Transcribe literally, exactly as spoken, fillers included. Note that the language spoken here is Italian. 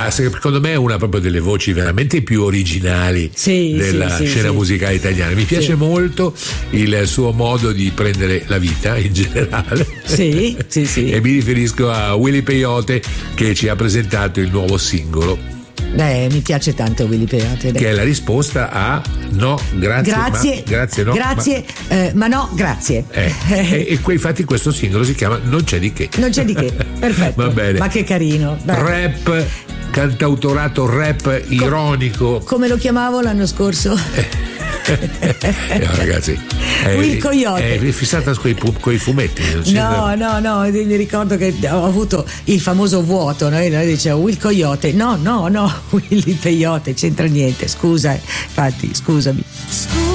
Ma secondo me è una proprio delle voci veramente più originali sì, della sì, scena sì, musicale italiana. Mi piace sì. molto il suo modo di prendere la vita in generale. Sì, sì, sì. E mi riferisco a Willy Peyote, che ci ha presentato il nuovo singolo. Beh, mi piace tanto Willy Peyote. Che è la risposta a no, grazie. Grazie, ma, grazie, no. Grazie, ma, eh, ma no, grazie. Eh, e, e infatti questo singolo si chiama Non c'è di che. Non c'è di che, perfetto. Va bene. Ma che carino. Dai. Rap, cantautorato rap ironico. Co- come lo chiamavo l'anno scorso? No, ragazzi, è, Will Coyote è fissata coi, coi fumetti. No, no, no, mi ricordo che ho avuto il famoso vuoto, no? Noi diceva Will Coyote, no, no, no, Willy Peyote, c'entra niente, scusa, infatti, scusami.